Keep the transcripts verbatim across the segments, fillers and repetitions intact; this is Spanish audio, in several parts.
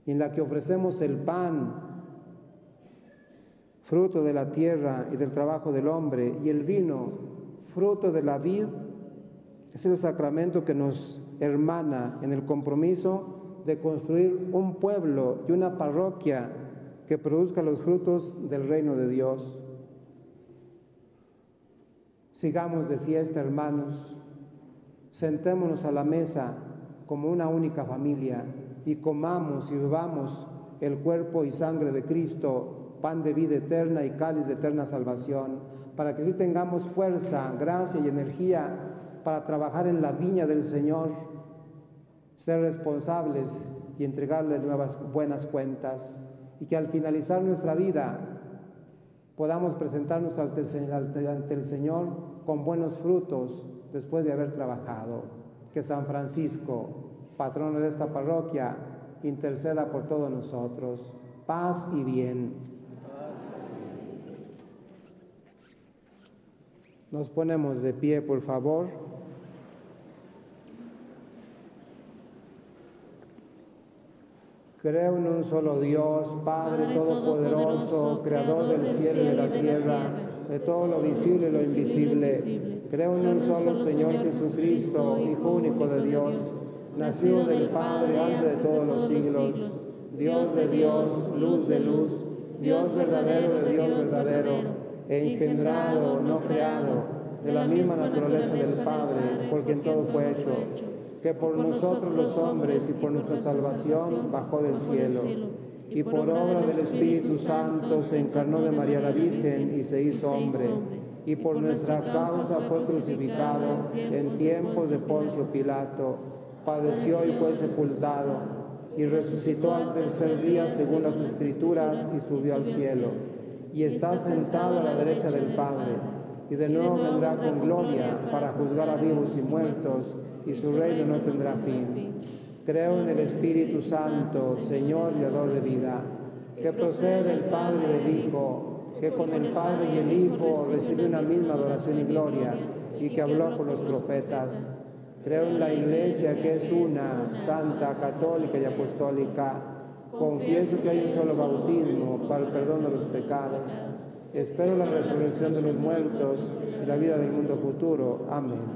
y en la que ofrecemos el pan, fruto de la tierra y del trabajo del hombre, y el vino, fruto de la vid, es el sacramento que nos hermana en el compromiso de construir un pueblo y una parroquia que produzca los frutos del reino de Dios. Sigamos de fiesta, hermanos, sentémonos a la mesa como una única familia y comamos y bebamos el cuerpo y sangre de Cristo, pan de vida eterna y cáliz de eterna salvación, para que así tengamos fuerza, gracia y energía para trabajar en la viña del Señor, ser responsables y entregarle nuevas buenas cuentas, y que al finalizar nuestra vida podamos presentarnos ante el Señor con buenos frutos después de haber trabajado. Que San Francisco, patrono de esta parroquia, interceda por todos nosotros. Paz y bien. Nos ponemos de pie, por favor. Creo en un solo Dios, Padre, Padre Todopoderoso, Todopoderoso, Creador del cielo y de la tierra, de todo lo visible y lo invisible. Creo en un solo Señor Jesucristo, Hijo único de Dios, nacido del Padre antes de todos los siglos, Dios de Dios, luz de luz, Dios verdadero de Dios verdadero, engendrado, no creado, de la misma naturaleza del Padre, por quien todo fue hecho, que por nosotros los hombres y por nuestra salvación bajó del cielo, y por obra del Espíritu Santo se encarnó de María la Virgen y se hizo hombre, y por nuestra causa fue crucificado en tiempos de Poncio Pilato, padeció y fue sepultado, y resucitó al tercer día según las Escrituras y subió al cielo, y está sentado a la derecha del Padre, y de nuevo vendrá con gloria para juzgar a vivos y muertos, y su reino no tendrá fin. Creo en el Espíritu Santo, Señor y dador de vida, que procede del Padre y del Hijo, que con el Padre y el Hijo recibe una misma adoración y gloria, y que habló por los profetas. Creo en la Iglesia, que es una, santa, católica y apostólica. Confieso que hay un solo bautismo para el perdón de los pecados. Espero la resurrección de los muertos y la vida del mundo futuro. Amén.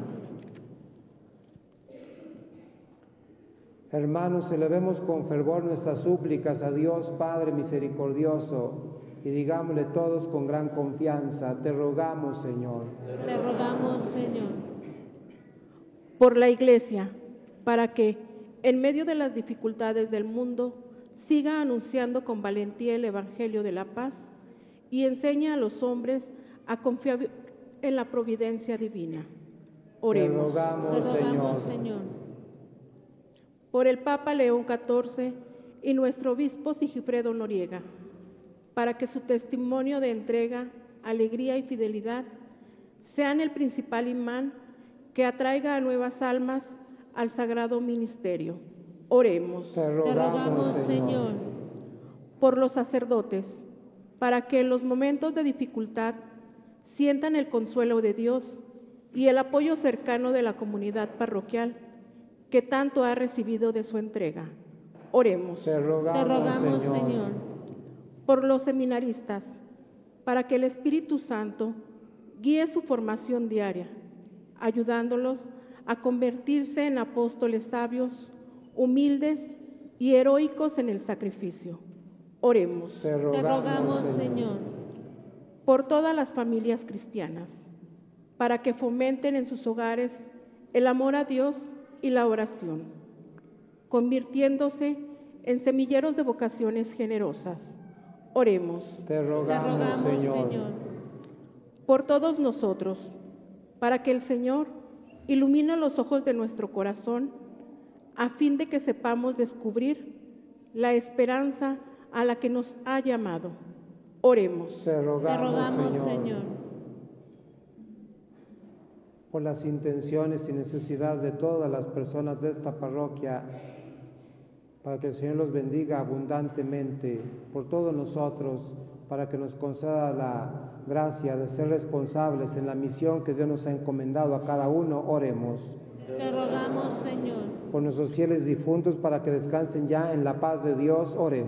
Hermanos, elevemos con fervor nuestras súplicas a Dios Padre misericordioso y digámosle todos con gran confianza: te rogamos, Señor. Te rogamos, Señor. Por la Iglesia, para que, en medio de las dificultades del mundo, siga anunciando con valentía el Evangelio de la paz y enseña a los hombres a confiar en la providencia divina. Oremos. Te rogamos, Te rogamos, Señor. Señor. Por el Papa León catorce y nuestro obispo Sigifredo Noriega, para que su testimonio de entrega, alegría y fidelidad sean el principal imán que atraiga a nuevas almas al sagrado ministerio. Oremos. Te rogamos, Te rogamos, Señor. Señor. Por los sacerdotes, para que en los momentos de dificultad sientan el consuelo de Dios y el apoyo cercano de la comunidad parroquial que tanto ha recibido de su entrega. Oremos. Te rogamos, Te rogamos, Señor. Señor. Por los seminaristas, para que el Espíritu Santo guíe su formación diaria, ayudándolos a convertirse en apóstoles sabios, humildes y heroicos en el sacrificio. Oremos. Te rogamos, Te rogamos, Señor. Señor. Por todas las familias cristianas, para que fomenten en sus hogares el amor a Dios y la oración, convirtiéndose en semilleros de vocaciones generosas. Oremos. Te rogamos, Te rogamos, Señor. Señor. Por todos nosotros, para que el Señor ilumine los ojos de nuestro corazón, a fin de que sepamos descubrir la esperanza a la que nos ha llamado. Oremos. Te rogamos, Te rogamos, Señor. Señor. Por las intenciones y necesidades de todas las personas de esta parroquia, para que el Señor los bendiga abundantemente, por todos nosotros, para que nos conceda la gracia de ser responsables en la misión que Dios nos ha encomendado a cada uno. Oremos. Te rogamos, Señor. por nuestros fieles difuntos, para que descansen ya en la paz de Dios. Oremos.